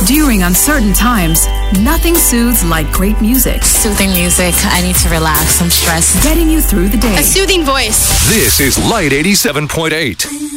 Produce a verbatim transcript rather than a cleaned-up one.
During uncertain times, nothing soothes like great music. Soothing music. I need to relax. I'm stressed. Getting you through the day. A soothing voice. This is Light eighty-seven point eight.